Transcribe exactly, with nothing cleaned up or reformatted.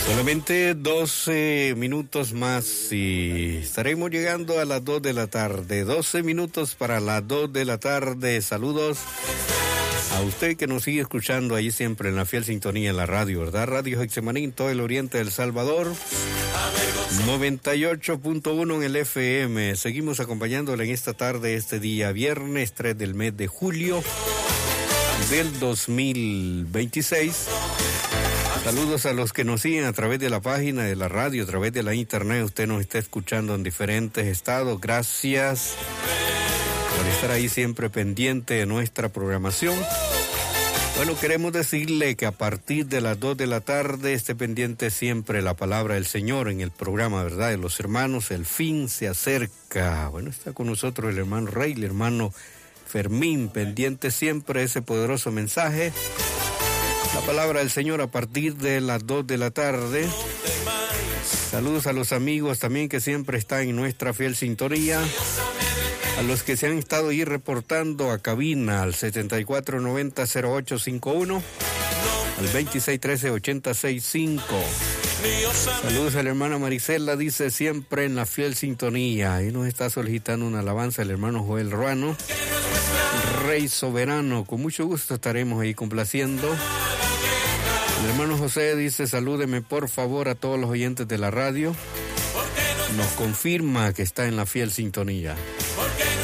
Solamente doce minutos más y estaremos llegando a las dos de la tarde. doce minutos para las dos de la tarde. Saludos a usted que nos sigue escuchando ahí siempre en la fiel sintonía en la radio, ¿verdad? Radio Getsemaní, todo el oriente del Salvador. noventa y ocho punto uno en el F M. Seguimos acompañándole en esta tarde, este día viernes tres del mes de julio del dos mil veintiséis. Saludos a los que nos siguen a través de la página de la radio, a través de la internet. Usted nos está escuchando en diferentes estados. Gracias por estar ahí siempre pendiente de nuestra programación. Bueno, queremos decirle que a partir de las dos de la tarde esté pendiente siempre la palabra del Señor en el programa, ¿verdad? De los hermanos, el fin se acerca. Bueno, está con nosotros el hermano Rey, el hermano Fermín, pendiente siempre de ese poderoso mensaje. La palabra del Señor a partir de las dos de la tarde. Saludos a los amigos también que siempre están en nuestra fiel sintonía. A los que se han estado ahí reportando a cabina al setenta y cuatro noventa cero ocho cincuenta y uno, al veintiséis trece ochenta sesenta y cinco. Saludos a la hermana Marisela, dice siempre en la fiel sintonía. Ahí nos está solicitando una alabanza el hermano Joel Ruano. Rey soberano, con mucho gusto estaremos ahí complaciendo. El hermano José dice, salúdeme por favor a todos los oyentes de la radio. Nos confirma que está en la fiel sintonía.